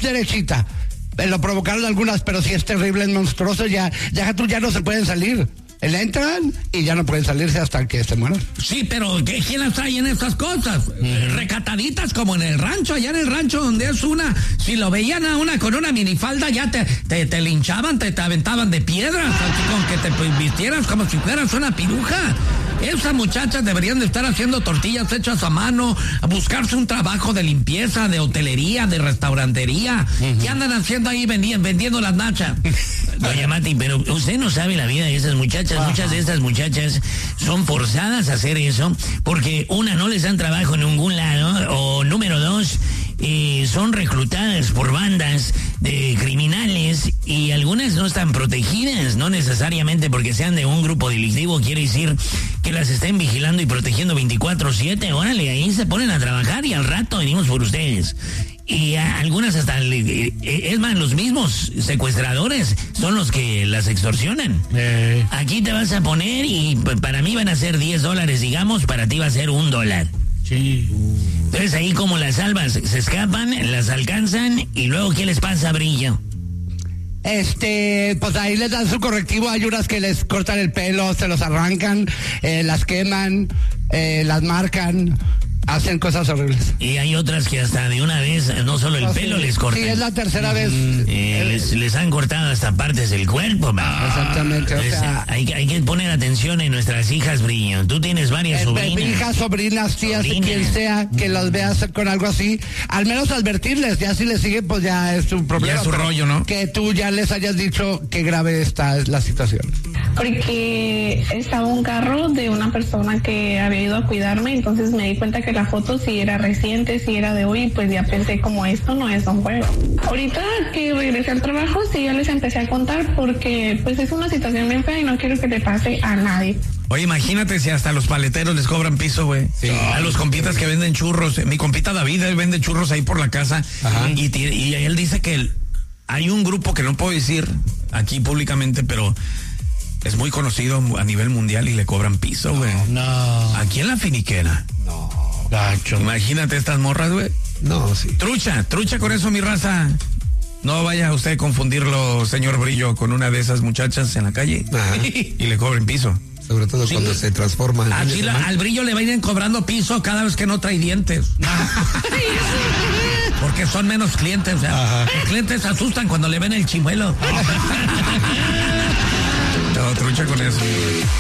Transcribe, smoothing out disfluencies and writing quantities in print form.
derechita. Lo provocaron algunas, pero si es terrible, es monstruoso, ya no se pueden salir. Le entran y ya no pueden salirse hasta que se mueran. Sí, pero ¿quién las trae en estas cosas? Recataditas como en el rancho, allá en el rancho donde es una. Si lo veían a una con una minifalda, ya te linchaban, te aventaban de piedras, así con que te vistieras como si fueras una piruja. Esas muchachas deberían de estar haciendo tortillas hechas a mano, a buscarse un trabajo de limpieza, de hotelería, de restaurantería. ¿Qué andan haciendo ahí vendiendo las nachas? Doña Mati, pero usted no sabe la vida de esas muchachas. Muchas de estas muchachas son forzadas a hacer eso porque, una, no les dan trabajo en ningún lado, o número dos, son reclutadas por bandas de criminales y algunas no están protegidas, no necesariamente porque sean de un grupo delictivo quiere decir que las estén vigilando y protegiendo 24/7. Órale, ahí se ponen a trabajar y al rato venimos por ustedes. Y algunas hasta, es más, los mismos secuestradores son los que las extorsionan. Aquí te vas a poner y para mí van a ser $10, digamos, para ti va a ser $1. Sí. Entonces ahí como las salvas se escapan, las alcanzan y luego ¿qué les pasa, Brillo? Pues ahí les dan su correctivo. Hay unas que les cortan el pelo, se los arrancan, las queman, las marcan. Hacen cosas horribles. Y hay otras que hasta de una vez, no solo el pelo les cortan. Sí, es la tercera vez. Les han cortado hasta partes del cuerpo, man. Exactamente, o sea... Hay que poner atención en nuestras hijas, Brillo. Tú tienes varias sobrinas. Hijas, sobrinas, tías, quien sea, que los veas con algo así. Al menos advertirles, ya si les sigue, pues ya es un problema. Ya es su rollo, ¿no? Que tú ya les hayas dicho qué grave está la situación. Porque estaba un carro de una persona que había ido a cuidarme, entonces me di cuenta que la foto sí era reciente, sí era de hoy, pues ya pensé como esto no es un juego. Ahorita que regresé al trabajo, sí, ya les empecé a contar porque pues es una situación bien fea y no quiero que le pase a nadie. Oye, imagínate si hasta los paleteros les cobran piso, güey. Sí. A los compitas que venden churros. Mi compita David, él vende churros ahí por la casa. Y él dice que hay un grupo que no puedo decir aquí públicamente, pero es muy conocido a nivel mundial y le cobran piso, güey. No. Aquí en la Finiquera. No. Gacho. Imagínate estas morras, güey. No, sí. Trucha con eso, mi raza. No vaya usted a confundirlo, señor Brillo, con una de esas muchachas en la calle. Y le cobren piso. Sobre todo cuando se transforma. Aquí al Brillo le va a ir cobrando piso cada vez que no trae dientes. Porque son menos clientes. O sea, los clientes se asustan cuando le ven el chimuelo. No, trucha con eso.